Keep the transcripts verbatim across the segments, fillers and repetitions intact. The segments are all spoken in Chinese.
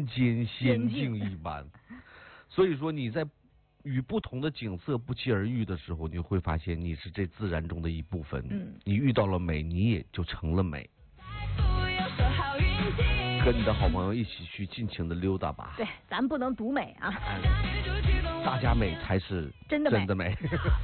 间仙境一般。所以说你在与不同的景色不期而遇的时候，你会发现你是这自然中的一部分。嗯，你遇到了美，你也就成了美。跟你的好朋友一起去尽情的溜达吧。 对，咱不能独美啊。 大家美才是真的美。 真的美。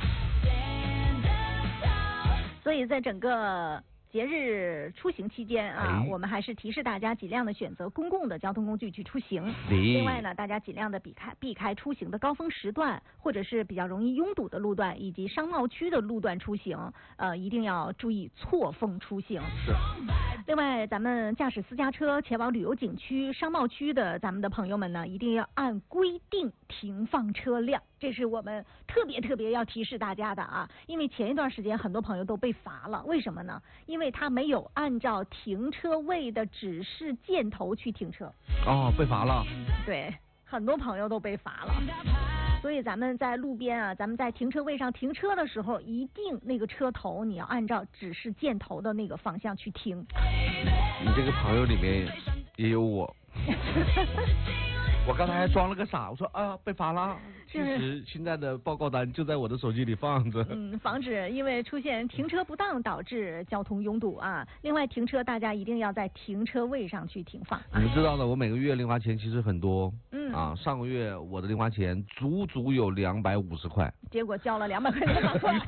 所以在整个节日出行期间啊， 哎、 我们还是提示大家尽量的选择公共的交通工具去出行。另外呢，大家尽量的避开避开出行的高峰时段，或者是比较容易拥堵的路段，以及商贸区的路段出行，呃，一定要注意错峰出行。 是。 另外，咱们驾驶私家车前往旅游景区、商贸区的咱们的朋友们呢，一定要按规定停放车辆，这是我们特别特别要提示大家的啊！因为前一段时间很多朋友都被罚了，为什么呢？因为他没有按照停车位的指示箭头去停车。 哦，被罚了。 对，很多朋友都被罚了。所以咱们在路边啊，咱们在停车位上停车的时候，一定那个车头你要按照指示箭头的那个方向去停。 你这个朋友里面也有我。我刚才还装了个傻，我说啊被罚了。其实现在的报告单就在我的手机里放着。 嗯，防止因为出现停车不当导致交通拥堵啊。另外停车大家一定要在停车位上去停放。 你们知道的，我每个月零花钱其实很多。 嗯啊，上个月我的零花钱足足有两百五十块。 结果交了两百块钱罚款。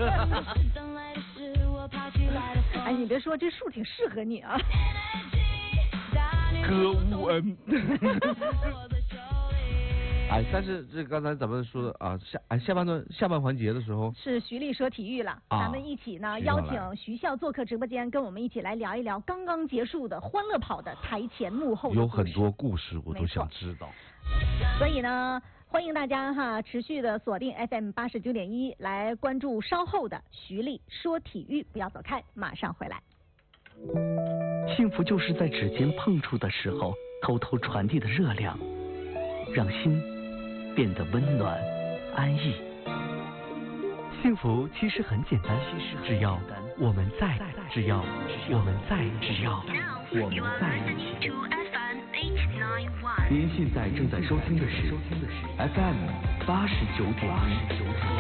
哎，你别说，这数挺适合你啊。 歌无恩。哎，但是这刚才咱们说的啊，下哎下半段下半环节的时候是徐丽说体育了，啊、咱们一起呢邀请徐笑做客直播间，跟我们一起来聊一聊刚刚结束的欢乐跑的台前幕后的有很多故事我都想知道。 所以呢，欢迎大家哈持续的锁定 F M 八十九点一来关注稍后的徐丽说体育，不要走开，马上回来。 幸福就是在指尖碰触的时候偷偷传递的热量，让心变得温暖安逸。幸福其实很简单，只要我们在，只要我们在，只要我们在一起。您现在正在收听的是 F M 八十九点一。